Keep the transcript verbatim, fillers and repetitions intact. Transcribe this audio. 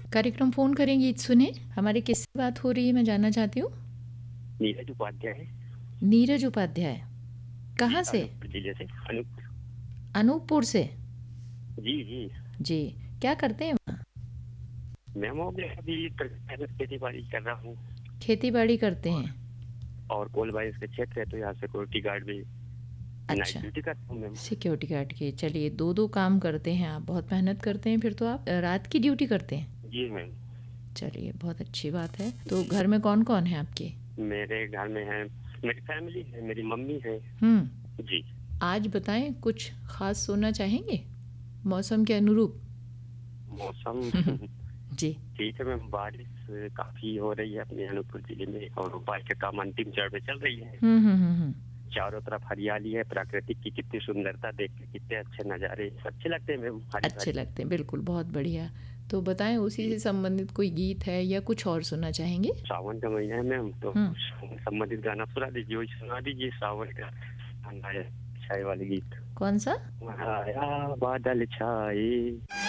कार्यक्रम फ़ोन करें गीत सुने। हमारे किससे बात हो रही है मैं जानना चाहती हूँ। नीरज उपाध्याय। नीरज उपाध्याय, जी, कहाँ से? अनूपपुर जिले से। अनूप अनूपपुर से। जी जी। जी, क्या करते हैं वहाँ? मैं हो गया अभी खेती बाड़ी कर रहा हूँ। खेती बाड़ी करते हैं। और कोलबाइस के क्षेत्र है तो यहाँ सिक्योरिटी गार्ड भी नाइट अच्छा, ड्यूटी करता हूँ मैम। सिक्योरिटी गार्ड के। चलिए, दो दो काम करते हैं आप, बहुत मेहनत करते हैं। फिर तो आप अ, रात की ड्यूटी करते हैं। जी मैम। चलिए, बहुत अच्छी बात है। तो घर में कौन कौन है आपके? मेरे घर में है, मेरी फैमिली है, मेरी मम्मी है। हम्म जी। आज बताएं, कुछ खास सुनना चाहेंगे मौसम के अनुरूप? मौसम जी। ठीक है मैम, बारिश काफी हो रही है अपने अनूपपुर जिले में और उपाय के काम अंतिम चरण में चल रही है। हम्म हम्म हम्म हम्म। चारों तरफ हरियाली है, प्राकृतिक की कितनी सुंदरता देख के कितने अच्छे नजारे अच्छे लगते हैं मैम। हरी अच्छे भरी। लगते हैं, बिल्कुल, बहुत बढ़िया। तो बताएं, उसी जी। से संबंधित कोई गीत है या कुछ और सुनना चाहेंगे? सावन का महीना है मैम, तो हम्म संबंधित गाना सुना दीजिए, वही सुना दीजिए सावन का छाए वाले गीत। कौन सा? आया बादल छाए।